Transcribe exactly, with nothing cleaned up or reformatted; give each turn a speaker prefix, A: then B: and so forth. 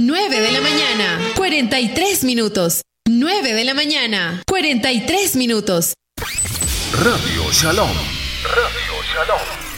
A: nueve de la mañana, cuarenta y tres minutos. nueve de la mañana, cuarenta y tres minutos.
B: Radio Shalom. Radio Shalom.